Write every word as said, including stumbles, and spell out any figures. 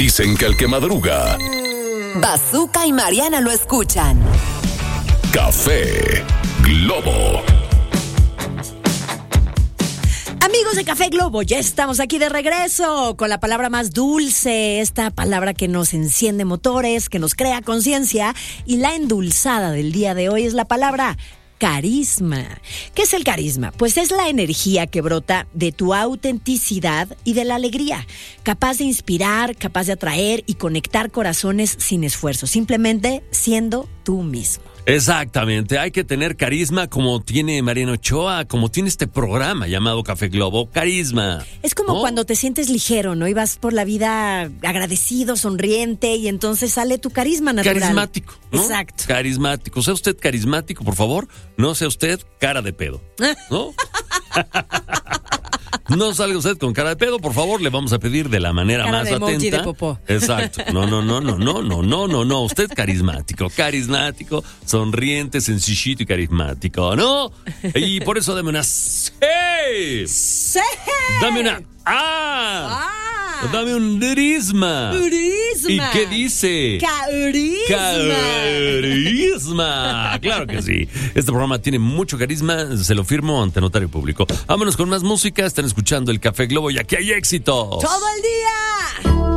Dicen que el que madruga, Bazooka y Mariana lo escuchan. Café Globo. Amigos de Café Globo, ya estamos aquí de regreso con la palabra más dulce, esta palabra que nos enciende motores, que nos crea conciencia, y la endulzada del día de hoy es la palabra carisma. ¿Qué es el carisma? Pues es la energía que brota de tu autenticidad y de la alegría, capaz de inspirar, capaz de atraer y conectar corazones sin esfuerzo, simplemente siendo tú mismo. Exactamente, hay que tener carisma como tiene Mariana Ochoa, como tiene este programa llamado Café Globo, carisma. Es como ¿no? cuando te sientes ligero, ¿no? Y vas por la vida agradecido, sonriente, y entonces sale tu carisma natural. Carismático, ¿no? Exacto. Carismático. Sea usted carismático, por favor, no sea usted cara de pedo, ¿no? No salga usted con cara de pedo, por favor, le vamos a pedir de la manera cara más de emoji atenta. de popó. Exacto. No, no, no, no, no, no, no, no, no. Usted carismático, carismático, sonriente, sencillito y carismático, ¿no? Y por eso dame una C. ¡Sí! Dame una A. Dame un carisma. ¡Carisma! ¿Y qué dice? ¡Carisma! Carisma. Claro que sí. Este programa tiene mucho carisma, se lo firmo ante notario público. Vámonos con más música. Están escuchando el Café Globo y aquí hay éxito. ¡Todo el día!